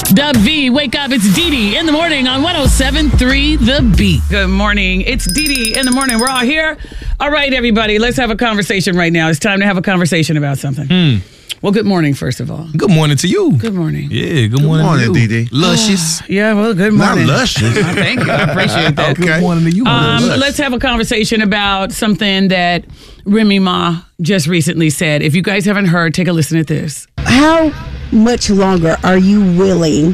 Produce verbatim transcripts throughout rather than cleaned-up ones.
Dub V, wake up. It's Dee Dee in the morning on one oh seven point three The Beat. Good morning. It's Dee Dee in the morning. We're all here. All right, everybody, let's have a conversation right now. It's time to have a conversation about something. Mm. Well, good morning, first of all. Good morning to you. Good morning. Yeah, good, Good morning, morning, to you. Dee Dee. Luscious. Yeah, well, good morning. Not luscious. Uh, thank you. I appreciate that. Okay. Good morning to you. Um, Lush. let's have a conversation about something that Remy Ma just recently said. If you guys haven't heard, take a listen at this. How much longer are you willing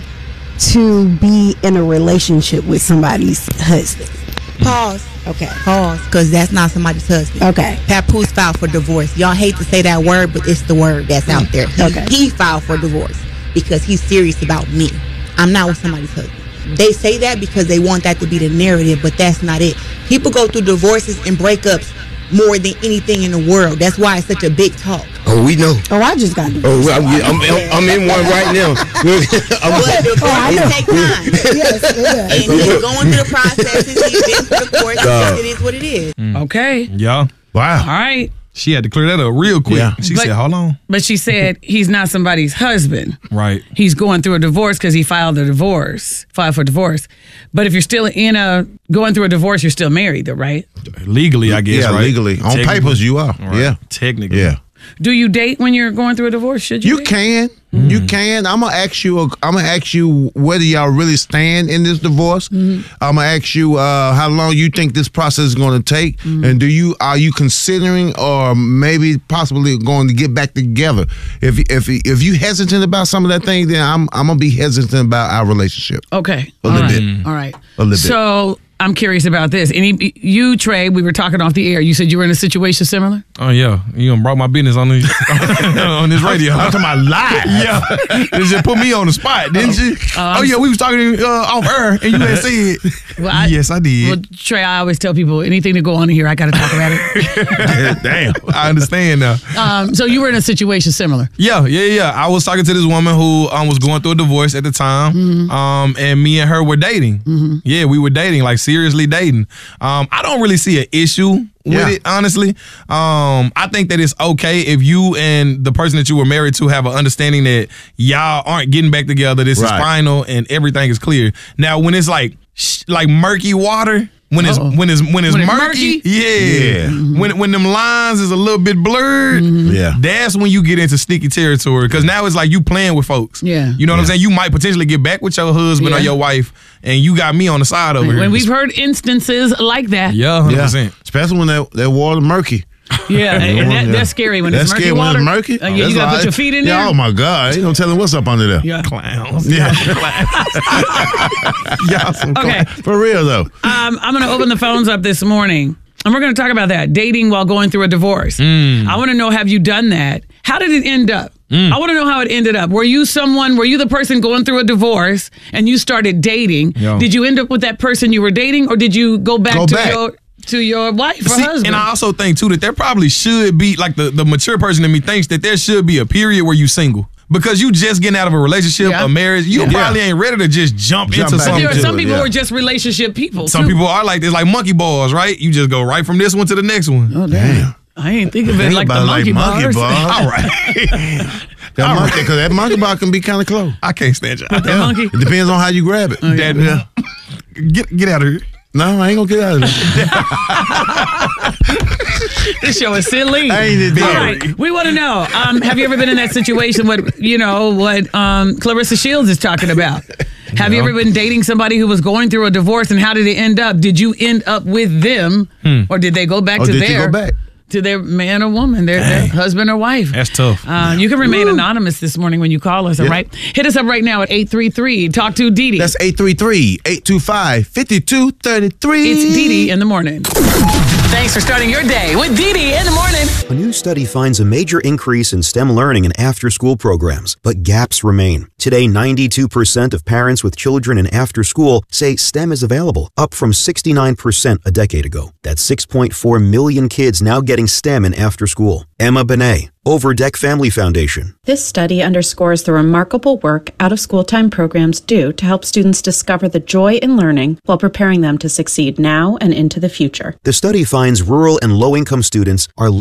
to be in a relationship with somebody's husband? Pause. Okay. Pause. Because that's not somebody's husband. Okay. Papoose filed for divorce. Y'all hate to say that word, but it's the word that's out there. He, Okay. he filed for divorce because he's serious about me. I'm not with somebody's husband. They say that because they want that to be the narrative, but that's not it. People go through divorces and breakups more than anything in the world. That's why it's such a big talk. Oh, we know. Oh, I just got to. Oh, well, I'm, I'm, I'm in one right now. I'm, But divorces take time. Yes, it does. And he's going through the processes. He's been through the courts. Dog. It is what it is. Okay. Yeah. Wow. All right. She had to clear that up real quick. Yeah. She But- said, hold on. But she said he's not somebody's husband. Right. He's going through a divorce because he filed a divorce, filed for divorce. But if you're still in a, going through a divorce, you're still married though, right? Legally, I guess, Yeah, right? legally. On Technically. papers, you are. Right. Yeah. Technically. Yeah. Do you date when you're going through a divorce? Should you? You date? can. Mm. You can. I'm gonna ask you. I'm gonna ask you whether y'all really stand in this divorce. Mm-hmm. I'm gonna ask you uh, how long you think this process is going to take, Mm-hmm. and do you are you considering or maybe possibly going to get back together? If if if you hesitant about some of that thing, then I'm I'm gonna be hesitant about our relationship. Okay. A All little right. bit. All right. A little bit. So I'm curious about this. Any you, Trey? We were talking off the air. You said you were in a situation similar. Oh, yeah. You done brought my business on, the, on this radio. I'm talking about live. Yeah. You just put me on the spot, didn't you? oh, yeah. We was talking uh, off air, and you had said. Well, I- yes, I did. Well, Trey, I always tell people anything to go on here, I got to talk about it. Damn. I understand now. um, so you were in a situation similar. Yeah, yeah, yeah. I was talking to this woman who um, was going through a divorce at the time, Mm-hmm. um, and me and her were dating. Mm-hmm. Yeah, we were dating, like seriously dating. Um, I don't really see an issue with Yeah. it, honestly. Um, I think that it's okay if you and the person that you were married to have an understanding that y'all aren't getting back together. This Right. is final and everything is clear. Now, when it's like sh- like murky water. When it's Uh-oh. when it's when it's When it's murky, murky? yeah. Yeah. When when them lines is a little bit blurred, Yeah. that's when you get into sticky territory. Because now it's like you playing with folks. Yeah. You know what I'm Yeah. saying? You might potentially get back with your husband Yeah. or your wife, and you got me on the side over here. When we've heard instances like that. yeah, one hundred Yeah. percent. Especially when that that water murky. Yeah, and, and that, Yeah. that's scary when That's it's murky scary water. when it's murky. Uh, yeah, you got to put your feet in yeah, there. Oh my God! Ain't no telling what's up under there. Yeah. Clowns. Yeah. Y'all some Okay. clowns. For real though. Um, I'm going to open the phones up this morning, and we're going to talk about that, dating while going through a divorce. Mm. I want to know, have you done that? How did it end up? I want to know how it ended up. Were you someone, were you the person going through a divorce and you started dating? Yeah. Did you end up with that person you were dating, or did you go back Go to back. your to your wife or See, husband? and I also think too that there probably should be like the, the mature person in me thinks that there should be a period where you single. Because you just getting out of a relationship, Yeah. a marriage, you Yeah. probably ain't ready to just jump, Jump into back something. there are into some it, people yeah. who are just relationship people. Some too. people are like this, like monkey bars, right? You just go right from this one to the next one. Oh, damn. I ain't think of it Think like the about it monkey, like monkey bars. bars. All right. That monkey, because that monkey bar can be kind of close. I can't stand you. The monkey. It depends on how you grab it. That, yeah. Get get out of here. No, I ain't gonna get out of it. This show is silly. I ain't it All there. right, we want to know. Um, have you ever been in that situation? What you know? What um, Clarissa Shields is talking about? Have you No. ever been dating somebody who was going through a divorce, and how did it end up? Did you end up with them, or did they go back Or to did you their go back? to their man or woman, their, their husband or wife? That's tough. Uh, you can remain anonymous this morning when you call us. All Yeah. right, hit us up right now at eight three three. Talk to Dee Dee. That's eight three three, eight two five, five two three three. It's Dee Dee in the morning. Thanks for starting your day with Dee Dee in the morning. A new study finds a major increase in STEM learning in after-school programs, but gaps remain. Today, ninety-two percent of parents with children in after-school say STEM is available, up from sixty-nine percent a decade ago. That's six point four million kids now getting STEM in after-school. Emma Benet, Overdeck Family Foundation. This study underscores the remarkable work out-of-school time programs do to help students discover the joy in learning while preparing them to succeed now and into the future. The study finds rural and low-income students are